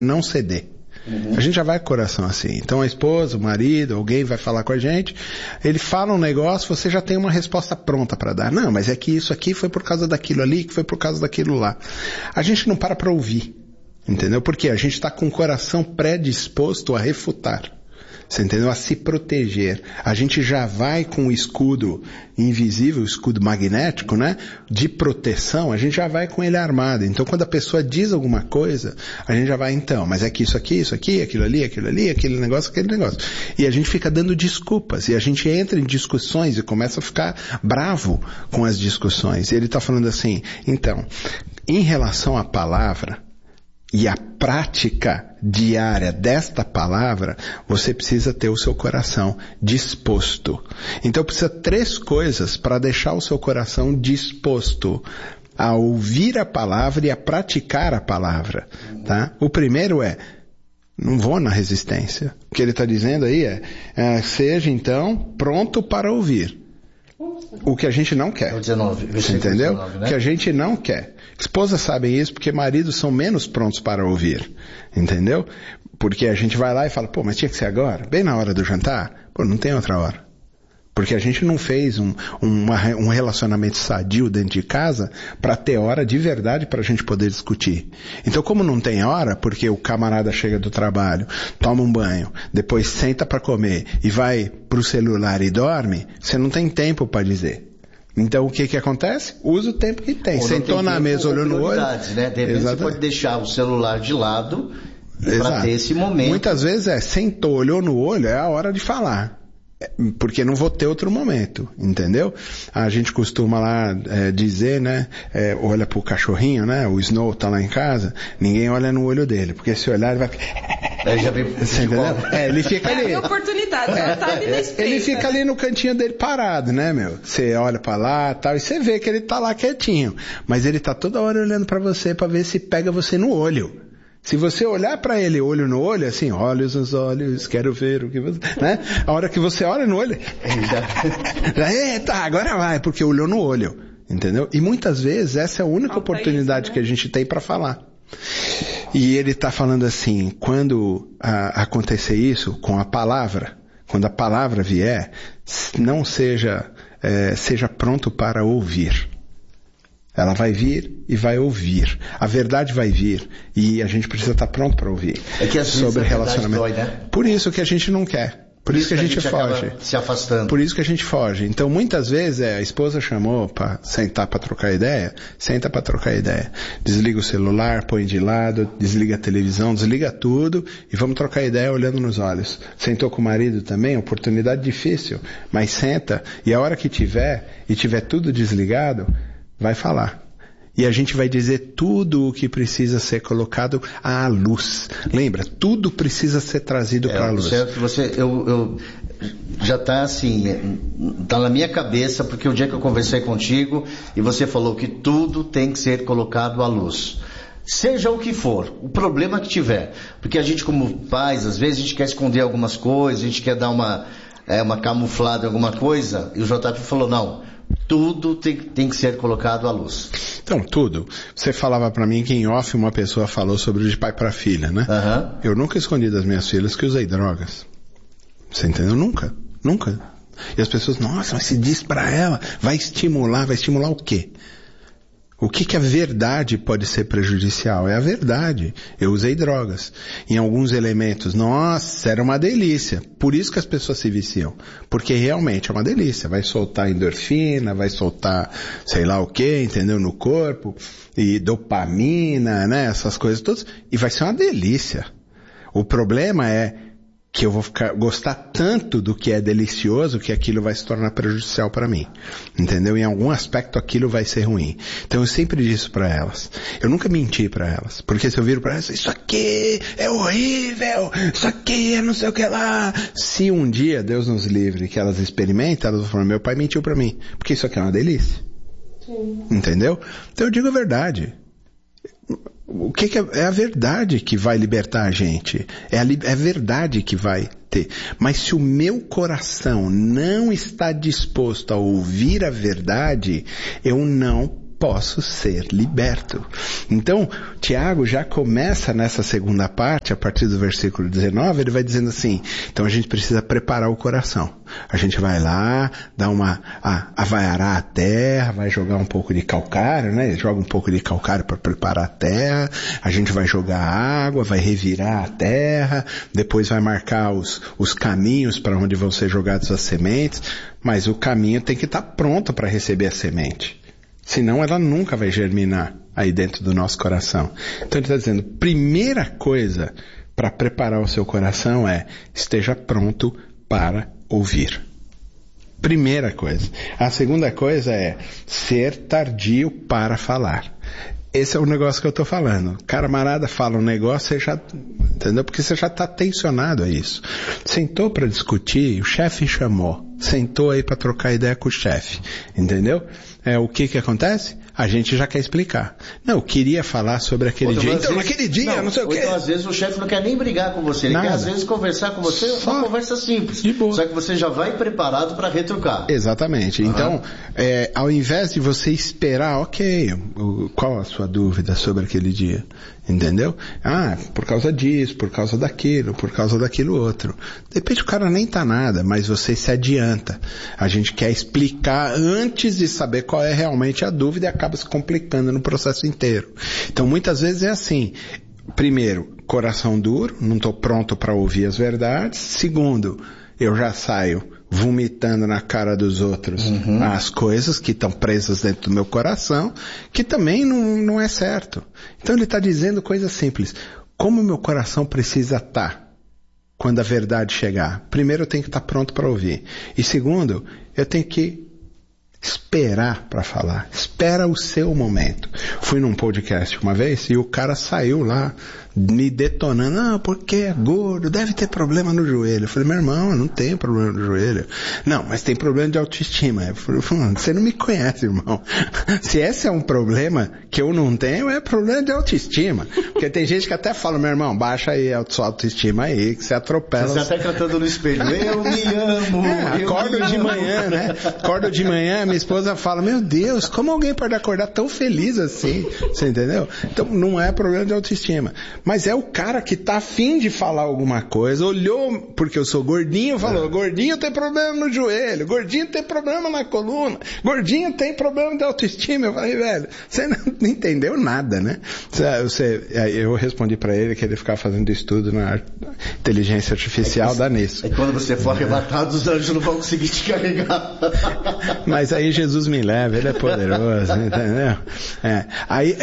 não ceder. A gente já vai com o coração assim. Então a esposa, o marido, alguém vai falar com a gente, ele fala um negócio, você já tem uma resposta pronta para dar. Não, mas é que isso aqui foi por causa daquilo ali, que foi por causa daquilo lá. A gente não para ouvir, entendeu? Porque a gente está com o coração predisposto a refutar. Você entendeu? A se proteger. A gente já vai com o escudo invisível, o escudo magnético, né? De proteção, a gente já vai com ele armado. Então, quando a pessoa diz alguma coisa, a gente já vai, então, mas é que isso aqui, aquilo ali, aquele negócio. E a gente fica dando desculpas. E a gente entra em discussões e começa a ficar bravo com as discussões. E ele está falando assim, então, em relação à palavra, e a prática diária desta palavra, você precisa ter o seu coração disposto. Então precisa 3 coisas para deixar o seu coração disposto a ouvir a palavra e a praticar a palavra, tá? O primeiro é, não vou na resistência. O que ele está dizendo aí seja então pronto para ouvir. O que a gente não quer. 19, entendeu? 19, né? O que a gente não quer. Esposas sabem isso porque maridos são menos prontos para ouvir. Entendeu? Porque a gente vai lá e fala, pô, mas tinha que ser agora? Bem na hora do jantar? Pô, não tem outra hora. Porque a gente não fez um relacionamento sadio dentro de casa para ter hora de verdade para a gente poder discutir. Então, como não tem hora, porque o camarada chega do trabalho, toma um banho, depois senta para comer e vai pro celular e dorme, você não tem tempo para dizer. Então, o que acontece? Usa o tempo que tem. Sentou na mesa, olhou no olho. Né? De repente você pode deixar o celular de lado para ter esse momento. Muitas vezes sentou, olhou no olho, é a hora de falar. Porque não vou ter outro momento, entendeu? A gente costuma lá dizer, né? Olha pro cachorrinho, né? O Snow tá lá em casa, ninguém olha no olho dele, porque se olhar ele vai... Ele já vem... Você entendeu? Ele fica ali. É a oportunidade, ela tá ali na espreita. Ele fica ali no cantinho dele parado, né, meu? Você olha pra lá e tal, e você vê que ele tá lá quietinho. Mas ele tá toda hora olhando pra você pra ver se pega você no olho. Se você olhar para ele olho no olho, assim, olhos nos olhos, quero ver o que você... Né? A hora que você olha no olho... Eita, agora vai, porque olhou no olho. Entendeu? E muitas vezes essa é a única oportunidade que a gente tem para falar. E ele está falando assim, quando acontecer isso com a palavra, quando a palavra vier, não seja pronto para ouvir. Ela vai vir e vai ouvir. A verdade vai vir e a gente precisa estar pronto para ouvir. É que às vezes sobre relacionamento. Dói, né? Por isso que a gente não quer. Por isso que a gente foge. Se afastando. Por isso que a gente foge. Então muitas vezes a esposa chamou para sentar para trocar ideia, senta para trocar ideia. Desliga o celular, põe de lado, desliga a televisão, desliga tudo e vamos trocar ideia olhando nos olhos. Sentou com o marido também, oportunidade difícil, mas senta e a hora que tiver tudo desligado, vai falar. E a gente vai dizer tudo o que precisa ser colocado à luz. Lembra? Tudo precisa ser trazido para a luz. Certo, eu já está assim, está na minha cabeça, porque o dia que eu conversei contigo e você falou que tudo tem que ser colocado à luz. Seja o que for, o problema que tiver. Porque a gente como pais, às vezes a gente quer esconder algumas coisas, a gente quer dar uma camuflada em alguma coisa, e o JP falou, não, tudo tem que ser colocado à luz. Então, tudo. Você falava para mim que em off uma pessoa falou sobre o de pai para filha, né? Uhum. Eu nunca escondi das minhas filhas que usei drogas. Você entendeu? Nunca. E as pessoas, nossa, mas se diz para ela, vai estimular o quê? O que a verdade pode ser prejudicial? É a verdade. Eu usei drogas. Em alguns elementos, nossa, era uma delícia. Por isso que as pessoas se viciam. Porque realmente é uma delícia. Vai soltar endorfina, vai soltar sei lá o quê, entendeu? No corpo. E dopamina, né? Essas coisas todas. E vai ser uma delícia. O problema é que eu vou gostar tanto do que é delicioso que aquilo vai se tornar prejudicial para mim. Entendeu? Em algum aspecto aquilo vai ser ruim. Então eu sempre disse para elas. Eu nunca menti para elas. Porque se eu viro para elas, isso aqui é horrível, isso aqui é não sei o que lá. Se um dia, Deus nos livre, que elas experimentem, elas vão falar, meu pai mentiu para mim. Porque isso aqui é uma delícia. Sim. Entendeu? Então eu digo a verdade. O que é a verdade que vai libertar a gente? É a verdade que vai ter. Mas se o meu coração não está disposto a ouvir a verdade, eu não posso ser liberto. Então, Tiago já começa nessa segunda parte, a partir do versículo 19, ele vai dizendo assim, então a gente precisa preparar o coração. A gente vai lá, vai arar a terra, vai jogar um pouco de calcário, né? Joga um pouco de calcário para preparar a terra, a gente vai jogar água, vai revirar a terra, depois vai marcar os caminhos para onde vão ser jogadas as sementes, mas o caminho tem que estar pronto para receber a semente. Senão ela nunca vai germinar aí dentro do nosso coração. Então ele está dizendo, primeira coisa para preparar o seu coração é, esteja pronto para ouvir. Primeira coisa. A segunda coisa é, ser tardio para falar. Esse é o negócio que eu estou falando. Camarada fala um negócio, você já, entendeu? Porque você já está tensionado a isso. Sentou para discutir, o chefe chamou. Sentou aí para trocar ideia com o chefe. Entendeu? O que acontece? A gente já quer explicar. Não, eu queria falar sobre aquele dia. Então, naquele dia, não sei o quê. Então, às vezes, o chefe não quer nem brigar com você. Ele quer, às vezes, conversar com você, uma conversa simples. De boa. Só que você já vai preparado para retrucar. Exatamente. Então, ao invés de você esperar, ok, qual a sua dúvida sobre aquele dia? Entendeu? Por causa disso, por causa daquilo outro. De repente o cara nem tá nada, mas você se adianta. A gente quer explicar antes de saber qual é realmente a dúvida e acaba se complicando no processo inteiro. Então muitas vezes é assim. Primeiro, coração duro, não estou pronto para ouvir as verdades. Segundo, eu já saio vomitando na cara dos outros as coisas que estão presas dentro do meu coração, que também não é certo. Então ele está dizendo coisas simples. Como o meu coração precisa estar quando a verdade chegar? Primeiro, eu tenho que estar pronto para ouvir. E segundo, eu tenho que esperar para falar. Espera o seu momento. Fui num podcast uma vez e o cara saiu lá me detonando. Porque é gordo, deve ter problema no joelho. Eu falei, meu irmão, eu não tenho problema no joelho. Não, mas tem problema de autoestima. Eu falei, você não me conhece, irmão. Se esse é um problema que eu não tenho, é problema de autoestima. Porque tem gente que até fala, meu irmão, baixa aí a sua autoestima aí, que você atropela. Você até cantando no espelho, eu me amo. Acordo de manhã, né? Acordo de manhã, minha esposa fala, meu Deus, como alguém pode acordar tão feliz assim? Você entendeu? Então não é problema de autoestima. Mas é o cara que tá afim de falar alguma coisa, olhou, porque eu sou gordinho, falou, gordinho tem problema no joelho, gordinho tem problema na coluna, gordinho tem problema de autoestima. Eu falei, velho, você não entendeu nada, né? Eu respondi pra ele que ele ficava fazendo estudo na inteligência artificial da NIS. E quando você for arrebatado, os anjos não vão conseguir te carregar. Mas aí Jesus me leva, ele é poderoso, entendeu? Aí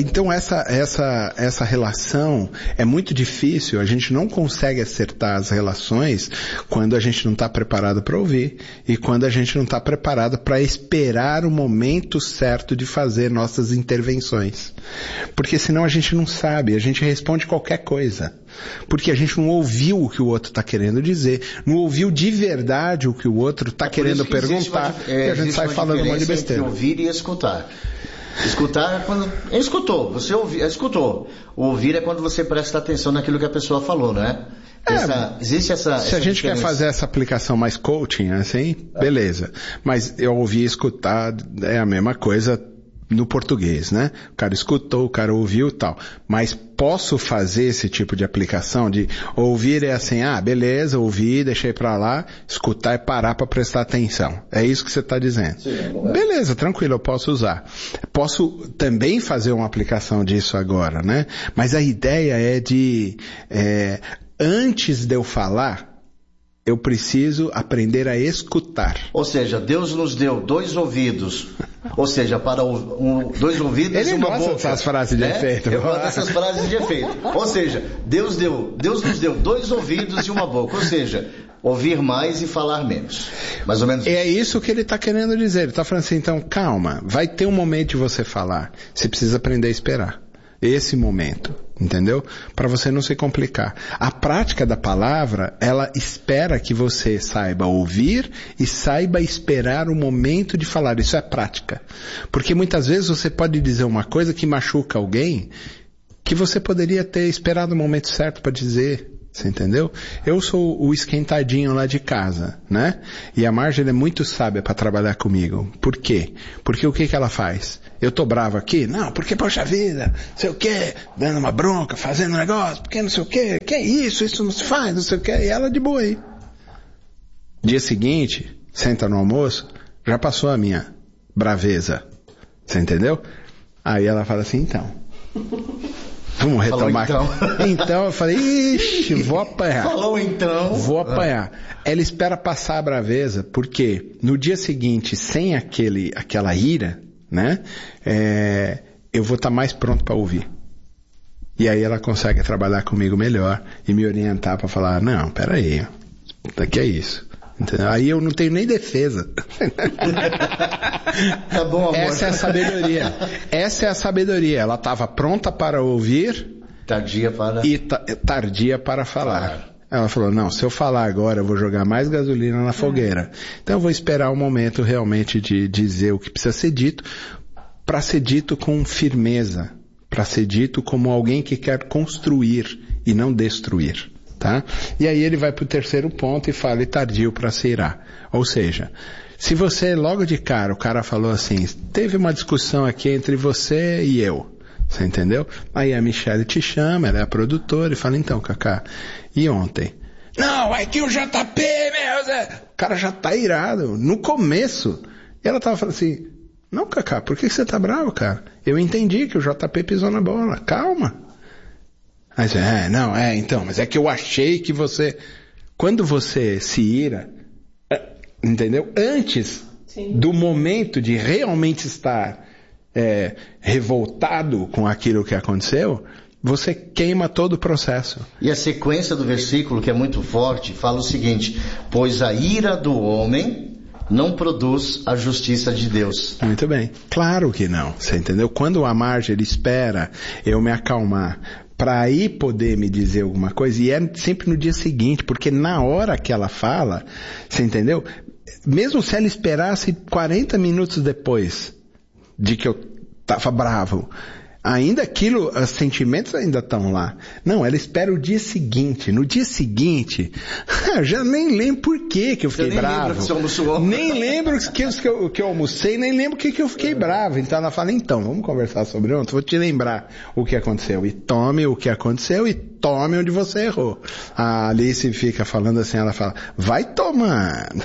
essa relação é muito difícil, a gente não consegue acertar as relações quando a gente não está preparado para ouvir e quando a gente não está preparado para esperar o momento certo de fazer nossas intervenções. Porque senão a gente não sabe, a gente responde qualquer coisa. Porque a gente não ouviu o que o outro está querendo dizer, não ouviu de verdade o que o outro está querendo perguntar, e a gente sai falando um monte de besteira. Entre ouvir e escutar. Escutar é quando... Escutou, você escutou. Ouvir é quando você presta atenção naquilo que a pessoa falou, não é? Existe essa se a gente diferença. quer fazer essa aplicação mais coaching, assim, beleza. Mas eu ouvir e escutar é a mesma coisa no português, né? O cara escutou, o cara ouviu e tal. Mas posso fazer esse tipo de aplicação de ouvir é assim, beleza, ouvi, deixei pra lá, escutar é parar pra prestar atenção. É isso que você tá dizendo. Sim, beleza, tranquilo, eu posso usar. Posso também fazer uma aplicação disso agora, né? Mas a ideia é de, antes de eu falar, eu preciso aprender a escutar. Ou seja, Deus nos deu 2 ouvidos. Ou seja, para 2 ouvidos e uma boca. Ele gosta dessas frases de efeito. Eu gosto dessas frases de efeito. Ou seja, Deus nos deu 2 ouvidos e uma boca. Ou seja, ouvir mais e falar menos. Mais ou menos isso. É isso que ele está querendo dizer. Ele está falando assim, então calma, vai ter um momento de você falar. Você precisa aprender a esperar. Esse momento, entendeu? Para você não se complicar. A prática da palavra, ela espera que você saiba ouvir e saiba esperar o momento de falar. Isso é prática. Porque muitas vezes você pode dizer uma coisa que machuca alguém que você poderia ter esperado o momento certo para dizer. Você entendeu? Eu sou o esquentadinho lá de casa, né? E a Marjorie é muito sábia para trabalhar comigo. Por quê? Porque o que ela faz? Eu tô bravo aqui? Não, porque, poxa vida, sei o quê, dando uma bronca, fazendo um negócio, porque não sei o quê, que é isso não se faz, não sei o quê, e ela de boa aí. Dia seguinte, senta no almoço, já passou a minha braveza, você entendeu? Aí ela fala assim, então, vamos retomar. Então eu falei, ixi, vou apanhar. Falou então. Vou apanhar. Ela espera passar a braveza, porque no dia seguinte, sem aquela ira, né, eu vou estar mais pronto para ouvir. E aí ela consegue trabalhar comigo melhor e me orientar para falar, não, peraí, daqui é isso. Entendeu? Aí eu não tenho nem defesa. Tá bom, amor. Essa é a sabedoria. Essa é a sabedoria. Ela estava pronta para ouvir e tardia para falar. Ela falou, não, se eu falar agora eu vou jogar mais gasolina na fogueira. Então eu vou esperar o momento realmente de dizer o que precisa ser dito, para ser dito com firmeza, para ser dito como alguém que quer construir e não destruir. Tá? E aí ele vai para o terceiro ponto e fala, e tardio para se irar. Ou seja, se você logo de cara, o cara falou assim, teve uma discussão aqui entre você e eu, você entendeu? Aí a Michelle te chama, ela é a produtora, e fala, então, Cacá, e ontem? Não, é que o JP, meu Deus, o cara já tá irado, no começo. E ela tava falando assim, não, Cacá, por que você tá bravo, cara? Eu entendi que o JP pisou na bola, calma. Aí você, então, mas é que eu achei que você, quando você se ira, entendeu? Antes do momento de realmente estar revoltado com aquilo que aconteceu, você queima todo o processo. E a sequência do versículo, que é muito forte, fala o seguinte, pois a ira do homem não produz a justiça de Deus. Muito bem. Claro que não, você entendeu? Quando a Marjorie espera eu me acalmar, para aí poder me dizer alguma coisa, e é sempre no dia seguinte, porque na hora que ela fala, você entendeu? Mesmo se ela esperasse 40 minutos depois de que eu tava bravo, ainda aquilo, os sentimentos ainda estão lá. Não, ela espera o dia seguinte. No dia seguinte, eu já nem lembro por que eu fiquei bravo. Nem lembro que eu almocei, nem lembro que eu fiquei bravo. Então ela fala, então, vamos conversar sobre ontem, vou te lembrar o que aconteceu. E tome o que aconteceu e tome onde você errou. A Alice fica falando assim, ela fala, vai tomando.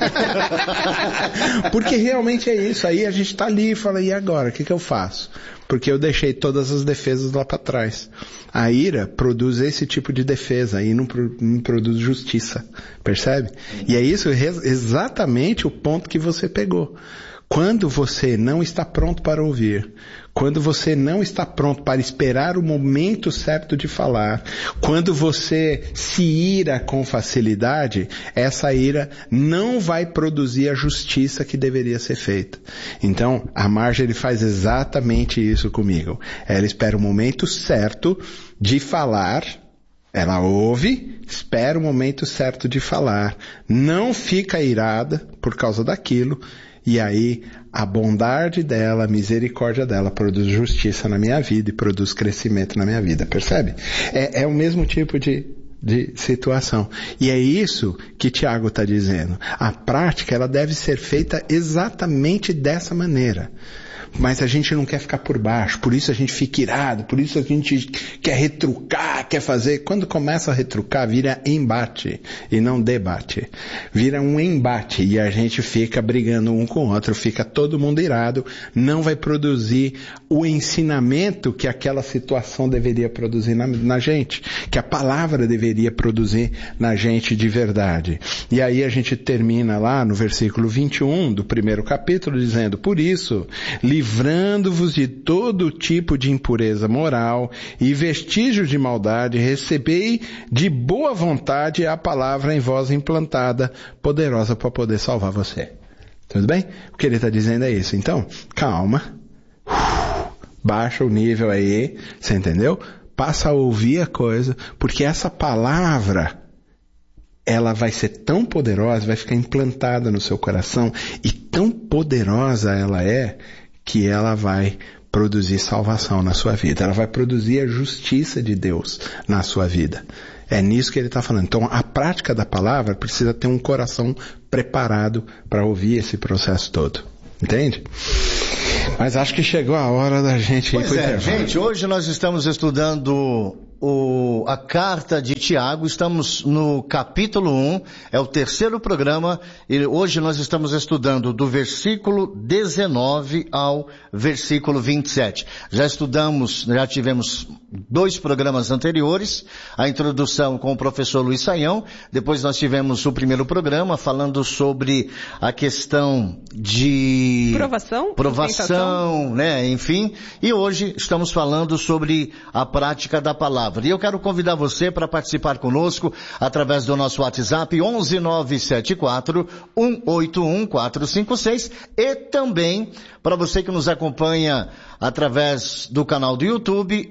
Porque realmente é isso. Aí a gente tá ali e fala, e agora? O que eu faço? Porque eu deixei todas as defesas lá para trás. A ira produz esse tipo de defesa e não produz justiça. Percebe? E é isso exatamente o ponto que você pegou. Quando você não está pronto para ouvir, quando você não está pronto para esperar o momento certo de falar, quando você se ira com facilidade, essa ira não vai produzir a justiça que deveria ser feita. Então, a Marjorie faz exatamente isso comigo. Ela espera o momento certo de falar, ela ouve, espera o momento certo de falar, não fica irada por causa daquilo, e aí, a bondade dela, a misericórdia dela produz justiça na minha vida e produz crescimento na minha vida, percebe? É o mesmo tipo de situação. E é isso que Tiago está dizendo. A prática, ela deve ser feita exatamente dessa maneira. Mas a gente não quer ficar por baixo, por isso a gente fica irado, por isso a gente quer retrucar, quer fazer. Quando começa a retrucar, vira embate e não debate. Vira um embate e a gente fica brigando um com o outro, fica todo mundo irado, não vai produzir o ensinamento que aquela situação deveria produzir na gente, que a palavra deveria produzir na gente de verdade. E aí a gente termina lá no versículo 21 do primeiro capítulo dizendo, por isso, livrando-vos de todo tipo de impureza moral e vestígio de maldade, recebei de boa vontade a palavra em vós implantada, poderosa para poder salvar você. Tudo bem? O que ele está dizendo é isso. Então, calma, baixa o nível aí, você entendeu? Passa a ouvir a coisa, porque essa palavra, ela vai ser tão poderosa, vai ficar implantada no seu coração, e tão poderosa ela é, que ela vai produzir salvação na sua vida. Ela vai produzir a justiça de Deus na sua vida. É nisso que ele está falando. Então, a prática da palavra precisa ter um coração preparado para ouvir esse processo todo. Entende? Mas acho que chegou a hora da gente ir pro intervalo. Gente, hoje nós estamos estudando a carta de Tiago, estamos no capítulo 1, é o terceiro programa, e hoje nós estamos estudando do versículo 19 ao versículo 27. Já tivemos 2 programas anteriores, a introdução com o professor Luiz Saião, depois nós tivemos o primeiro programa falando sobre a questão de provação, né, enfim, e hoje estamos falando sobre a prática da palavra. E eu quero convidar você para participar conosco através do nosso WhatsApp 11974-181-456 e também para você que nos acompanha através do canal do YouTube,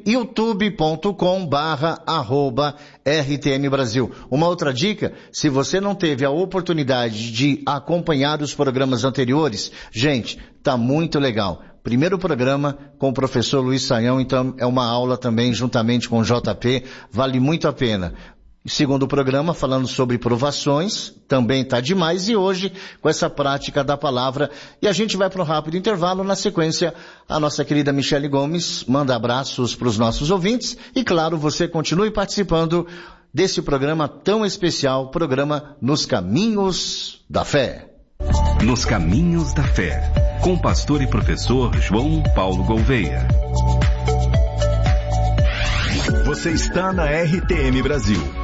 youtube.com/RTM Brasil. Uma outra dica, se você não teve a oportunidade de acompanhar os programas anteriores, gente, tá muito legal. Primeiro programa com o professor Luiz Saião, então é uma aula também juntamente com o JP, vale muito a pena. Segundo programa, falando sobre provações, também está demais, e hoje com essa prática da palavra. E a gente vai para um rápido intervalo, na sequência a nossa querida Michele Gomes manda abraços para os nossos ouvintes e claro, você continue participando desse programa tão especial, programa Nos Caminhos da Fé. Nos Caminhos da Fé, com o pastor e professor João Paulo Gouveia. Você está na RTM Brasil.